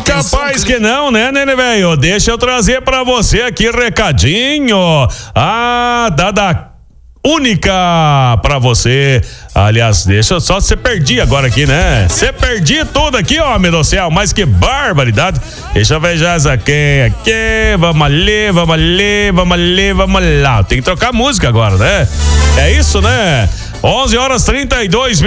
Capaz que não, né, velho? Deixa eu trazer pra você aqui recadinho. Da única pra você. Aliás, deixa eu só você perdi agora aqui, né? Você perdi tudo aqui, ó, meu Deus do céu. Mas que barbaridade. Deixa eu ver já essa aqui. Vamos ali. Vamos lá. Tem que trocar música agora, né? É isso, né? 11h32.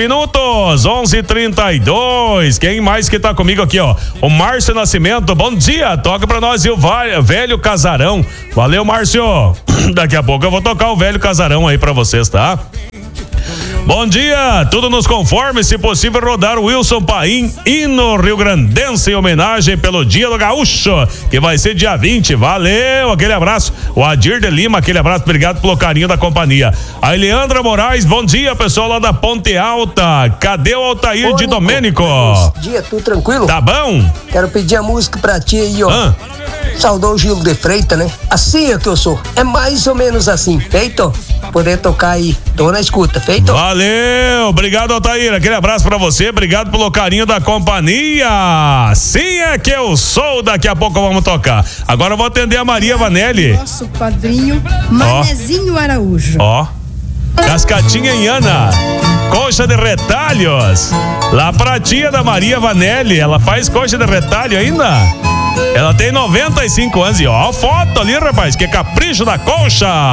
11h32. Quem mais que tá comigo aqui, ó? O Márcio Nascimento. Bom dia. Toca pra nós e o Velho Casarão. Valeu, Márcio. Daqui a pouco eu vou tocar o Velho Casarão aí pra vocês, tá? Bom dia, tudo nos conforme, se possível rodar o Wilson Paim, hino rio-grandense em homenagem pelo Dia do Gaúcho, que vai ser dia 20, valeu, aquele abraço. O Adir de Lima, aquele abraço, obrigado pelo carinho da companhia. A Eliandra Moraes, bom dia, pessoal lá da Ponte Alta, cadê o Altair de Domênico? Bom dia, tudo tranquilo? Tá bom? Quero pedir a música pra ti aí, ó. Saudou o Gil de Freitas, né? Assim é que eu sou, é mais ou menos assim, feito? Poder tocar aí, tô na escuta, feito? Valeu, obrigado, Altair, aquele abraço pra você, obrigado pelo carinho da companhia. Sim é que eu sou, daqui a pouco vamos tocar. Agora eu vou atender a Maria Vanelli. Nosso padrinho Manezinho Araújo. Ó, Cascatinha em Ana, coxa de retalhos, lá pra tia da Maria Vanelli, ela faz coxa de retalho ainda? Ela tem 95 anos e ó a foto ali, rapaz, que capricho da coxa.